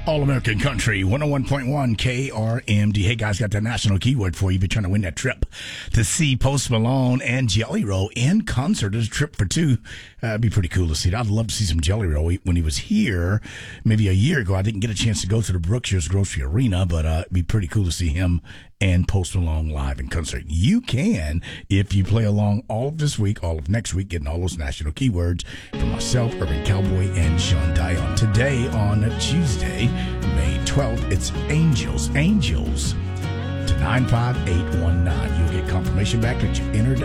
All American Country, 101.1 KRMD. Hey, guys, got that national keyword for you. If you're trying to win that trip to see Post Malone and Jelly Roll in concert. It's a trip for two. It'd be pretty cool to see. I'd love to see some Jelly Roll. When he was here, maybe a year ago, I didn't get a chance to go to the Brookshire's Grocery Arena, but it'd be pretty cool to see him and Post Malone live in concert. You can, if you play along all of this week, all of next week, getting all those national keywords from myself, Urban Cowboy, and Sean Dion. Today, on Tuesday, May 12th, it's Angels to 95819. You'll get confirmation back that you entered